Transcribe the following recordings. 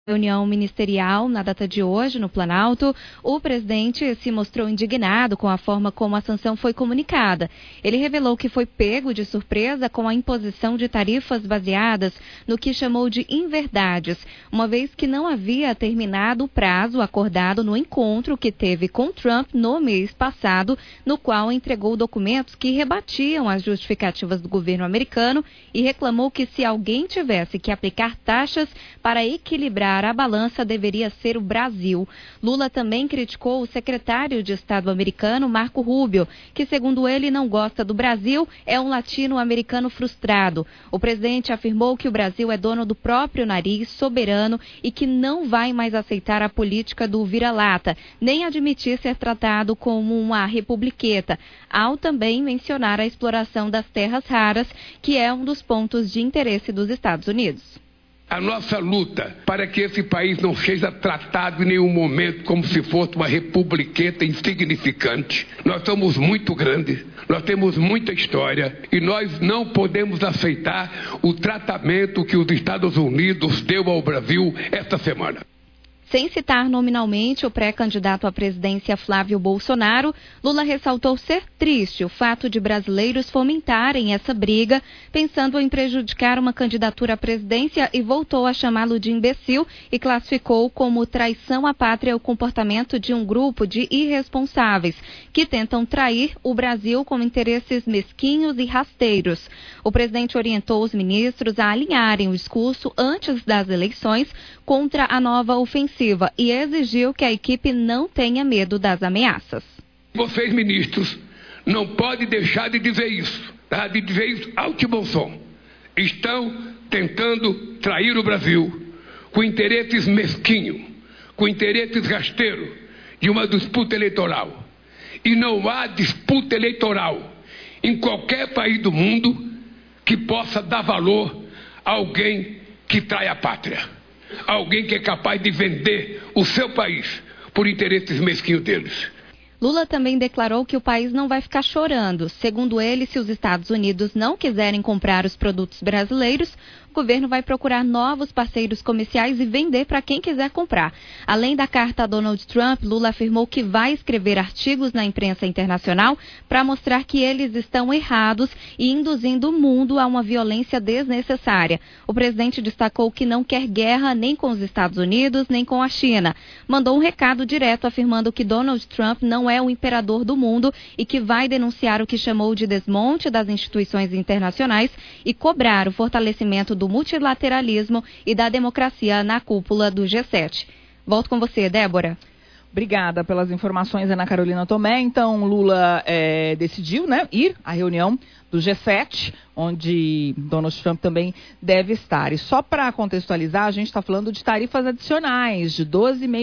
Reunião ministerial na data de hoje no Planalto, o presidente se mostrou indignado com a forma como a sanção foi comunicada. Ele revelou que foi pego de surpresa com a imposição de tarifas baseadas no que chamou de inverdades, uma vez que não havia terminado o prazo acordado no encontro que teve com Trump no mês passado, no qual entregou documentos que rebatiam as justificativas do governo americano e reclamou que se alguém tivesse que aplicar taxas para equilibrar a balança deveria ser o Brasil. Lula também criticou o secretário de Estado americano, Marco Rubio, que, segundo ele, não gosta do Brasil, é um latino-americano frustrado. O presidente afirmou que o Brasil é dono do próprio nariz, soberano, e que não vai mais aceitar a política do vira-lata, nem admitir ser tratado como uma republiqueta, ao também mencionar a exploração das terras raras, que é um dos pontos de interesse dos Estados Unidos. A nossa luta para que esse país não seja tratado em nenhum momento como se fosse uma republiqueta insignificante. Nós somos muito grandes, nós temos muita história e nós não podemos aceitar o tratamento que os Estados Unidos deu ao Brasil esta semana. Sem citar nominalmente o pré-candidato à presidência Flávio Bolsonaro, Lula ressaltou ser triste o fato de brasileiros fomentarem essa briga, pensando em prejudicar uma candidatura à presidência, e voltou a chamá-lo de imbecil e classificou como traição à pátria o comportamento de um grupo de irresponsáveis que tentam trair o Brasil com interesses mesquinhos e rasteiros. O presidente orientou os ministros a alinharem o discurso antes das eleições contra a nova ofensiva e exigiu que a equipe não tenha medo das ameaças. Vocês, ministros, não podem deixar de dizer isso, tá? De dizer isso alto e bom som. Estão tentando trair o Brasil com interesses mesquinhos, com interesses rasteiros de uma disputa eleitoral. E não há disputa eleitoral em qualquer país do mundo que possa dar valor a alguém que trai a pátria. Alguém que é capaz de vender o seu país por interesses mesquinhos deles. Lula também declarou que o país não vai ficar chorando. Segundo ele, se os Estados Unidos não quiserem comprar os produtos brasileiros, o governo vai procurar novos parceiros comerciais e vender para quem quiser comprar. Além da carta a Donald Trump, Lula afirmou que vai escrever artigos na imprensa internacional para mostrar que eles estão errados e induzindo o mundo a uma violência desnecessária. O presidente destacou que não quer guerra nem com os Estados Unidos, nem com a China. Mandou um recado direto afirmando que Donald Trump não é o imperador do mundo e que vai denunciar o que chamou de desmonte das instituições internacionais e cobrar o fortalecimento do multilateralismo e da democracia na cúpula do G7. Volto com você, Débora. Obrigada pelas informações, Ana Carolina Tomé. Então, Lula decidiu, ir à reunião do G7, onde Donald Trump também deve estar. E só para contextualizar, a gente está falando de tarifas adicionais de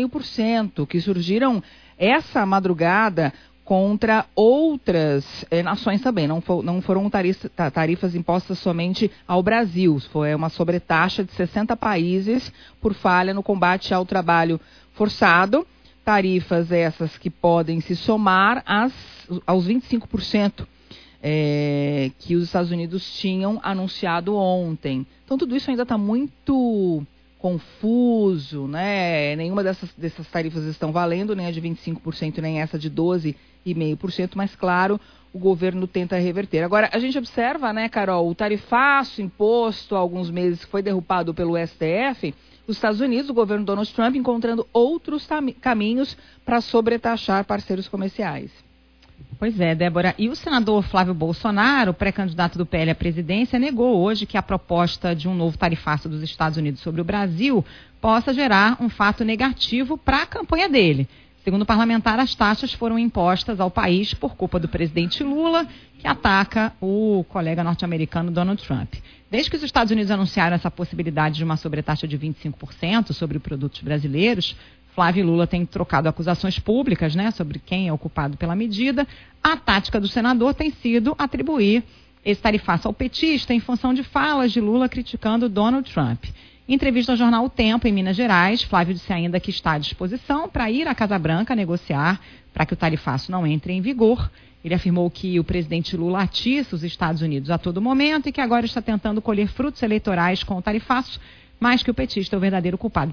12,5% que surgiram essa madrugada contra outras nações também. Não foram tarifas impostas somente ao Brasil. Foi uma sobretaxa de 60 países por falha no combate ao trabalho forçado. Tarifas essas que podem se somar aos 25% que os Estados Unidos tinham anunciado ontem. Então, tudo isso ainda está muito confuso, né? Nenhuma dessas tarifas estão valendo, nem a de 25%, nem essa de 12,5%, mas, claro, o governo tenta reverter. Agora, a gente observa, né, Carol, o tarifaço imposto há alguns meses que foi derrubado pelo STF, os Estados Unidos, o governo Donald Trump, encontrando outros caminhos para sobretaxar parceiros comerciais. Pois é, Débora. E o senador Flávio Bolsonaro, pré-candidato do PL à presidência, negou hoje que a proposta de um novo tarifaço dos Estados Unidos sobre o Brasil possa gerar um fato negativo para a campanha dele. Segundo o parlamentar, as taxas foram impostas ao país por culpa do presidente Lula, que ataca o colega norte-americano Donald Trump. Desde que os Estados Unidos anunciaram essa possibilidade de uma sobretaxa de 25% sobre produtos brasileiros, Flávio e Lula têm trocado acusações públicas, sobre quem é o culpado pela medida. A tática do senador tem sido atribuir esse tarifaço ao petista em função de falas de Lula criticando Donald Trump. Em entrevista ao jornal O Tempo, em Minas Gerais, Flávio disse ainda que está à disposição para ir à Casa Branca negociar para que o tarifaço não entre em vigor. Ele afirmou que o presidente Lula atiça os Estados Unidos a todo momento e que agora está tentando colher frutos eleitorais com o tarifaço, mas que o petista é o verdadeiro culpado.